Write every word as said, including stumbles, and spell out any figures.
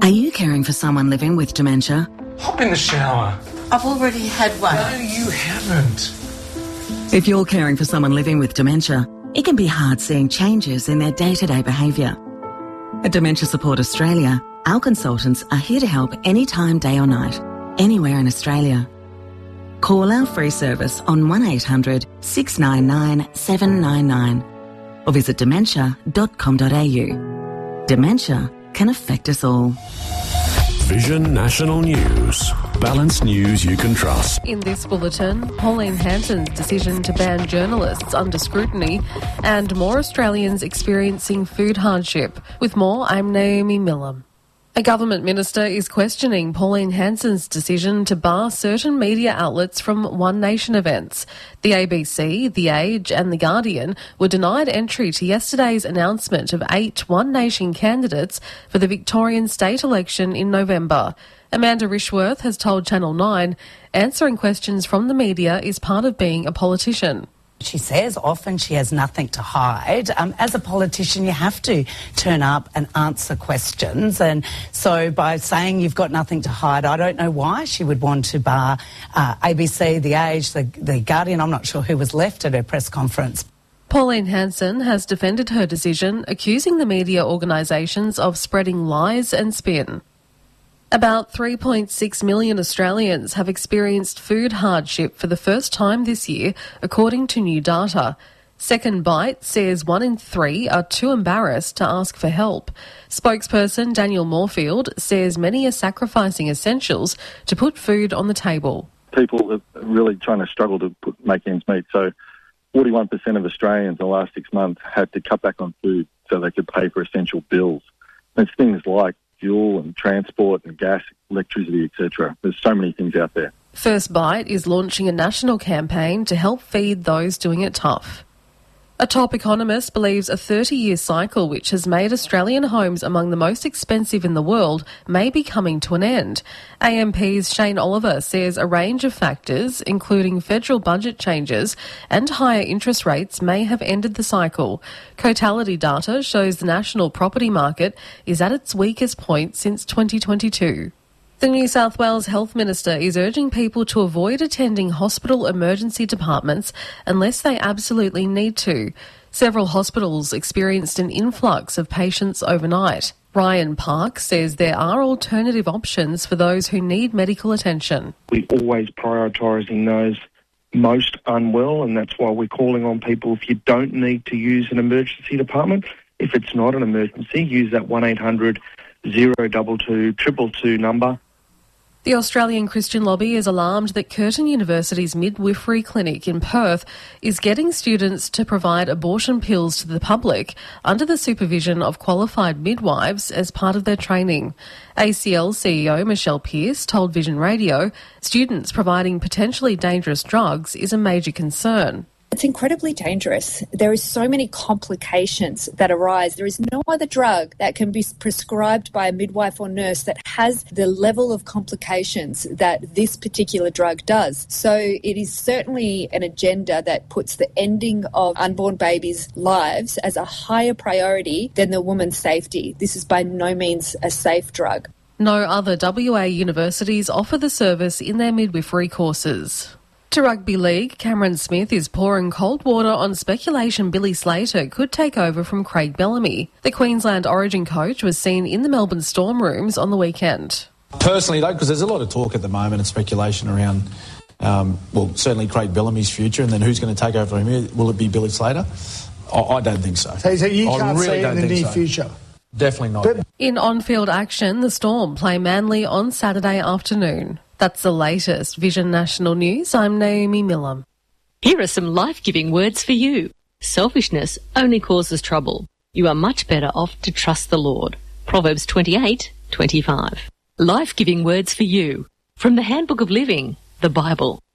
Are you caring for someone living with dementia? Hop in the shower. I've already had one. No, you haven't. If you're caring for someone living with dementia, it can be hard seeing changes in their day-to-day behaviour. At Dementia Support Australia, our consultants are here to help anytime, day or night, anywhere in Australia. Call our free service on one eight hundred six nine nine seven nine nine or visit dementia dot com dot a u. Dementia can affect us all. Vision National News. Balanced news you can trust. In this bulletin, Pauline Hanson's decision to ban journalists under scrutiny and more Australians experiencing food hardship. With more, I'm Naomi Millam. A government minister is questioning Pauline Hanson's decision to bar certain media outlets from One Nation events. The A B C, The Age and The Guardian were denied entry to yesterday's announcement of eight One Nation candidates for the Victorian state election in November. Amanda Rishworth has told Channel nine, answering questions from the media is part of being a politician. She says often she has nothing to hide. Um, as a politician, you have to turn up and answer questions. And so by saying you've got nothing to hide, I don't know why she would want to bar uh, A B C, The Age, the, the Guardian. I'm not sure who was left at her press conference. Pauline Hanson has defended her decision, accusing the media organisations of spreading lies and spin. About three point six million Australians have experienced food hardship for the first time this year, according to new data. Second Bite says one in three are too embarrassed to ask for help. Spokesperson Daniel Moorfield says many are sacrificing essentials to put food on the table. People are really trying to struggle to put, make ends meet. So forty-one percent of Australians in the last six months had to cut back on food so they could pay for essential bills. There's things like fuel and transport and gas, electricity, et cetera. There's so many things out there. First Bite is launching a national campaign to help feed those doing it tough. A top economist believes a thirty-year cycle which has made Australian homes among the most expensive in the world may be coming to an end. A M P's Shane Oliver says a range of factors, including federal budget changes and higher interest rates, may have ended the cycle. Cotality data shows the national property market is at its weakest point since twenty twenty-two. The New South Wales Health Minister is urging people to avoid attending hospital emergency departments unless they absolutely need to. Several hospitals experienced an influx of patients overnight. Ryan Park says there are alternative options for those who need medical attention. We're always prioritising those most unwell, and that's why we're calling on people, if you don't need to use an emergency department, if it's not an emergency, use that one eight hundred zero two two two two two number. The Australian Christian Lobby is alarmed that Curtin University's midwifery clinic in Perth is getting students to provide abortion pills to the public under the supervision of qualified midwives as part of their training. A C L C E O Michelle Pearce told Vision Radio students providing potentially dangerous drugs is a major concern. It's incredibly dangerous. There are so many complications that arise. There is no other drug that can be prescribed by a midwife or nurse that has the level of complications that this particular drug does. So it is certainly an agenda that puts the ending of unborn babies' lives as a higher priority than the woman's safety. This is by no means a safe drug. No other W A universities offer the service in their midwifery courses. To rugby league, Cameron Smith is pouring cold water on speculation Billy Slater could take over from Craig Bellamy. The Queensland Origin coach was seen in the Melbourne Storm rooms on the weekend. Personally, though, because there's a lot of talk at the moment and speculation around, um, well, certainly Craig Bellamy's future, and then who's going to take over from him? Will it be Billy Slater? I, I don't think so. So, so you I can't really see it in the near so. future? Definitely not. But- in on-field action, the Storm play Manly on Saturday afternoon. That's the latest Vision National News. I'm Naomi Millam. Here are some life-giving words for you. Selfishness only causes trouble. You are much better off to trust the Lord. Proverbs twenty-eight twenty-five. Life-giving words for you. From the Handbook of Living, the Bible.